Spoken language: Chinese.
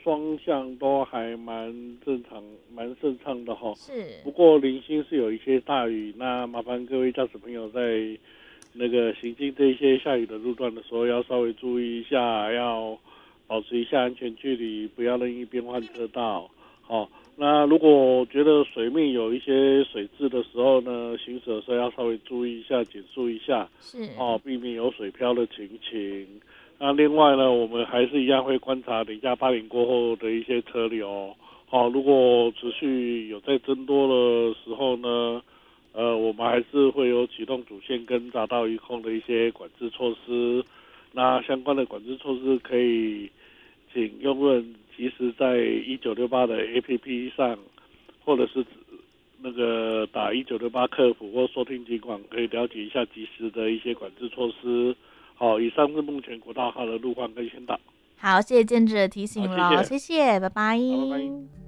双向都还蛮正常、蛮顺畅的哈。 是， 不过零星是有一些大雨，那麻烦各位驾驶朋友在那个行经这些下雨的路段的时候，要稍微注意一下，要保持一下安全距离，不要任意变换车道。好，那如果觉得水面有一些水渍的时候呢，行驶的时候要稍微注意一下，减速一下， 是， 避免有水漂的情形。那另外呢，我们还是一样会观察零下80过后的一些车流。好，如果持续有在增多的时候呢，我们还是会有启动主线跟匝道一控的一些管制措施。那相关的管制措施可以请用户及时在1968的 APP 上，或者是那个打1968客服或收听警广，可以了解一下及时的一些管制措施。好，以上是目前国道号的路况跟先导。 好，谢谢建志的提好， 醒喽， 谢谢。 谢谢，拜拜。 好，拜拜。